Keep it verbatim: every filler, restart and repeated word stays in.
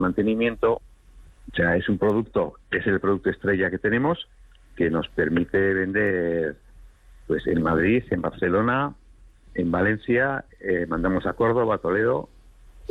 mantenimiento. O sea, es un producto, es el producto estrella que tenemos, que nos permite vender pues en Madrid, en Barcelona, en Valencia, eh, mandamos a Córdoba, a Toledo,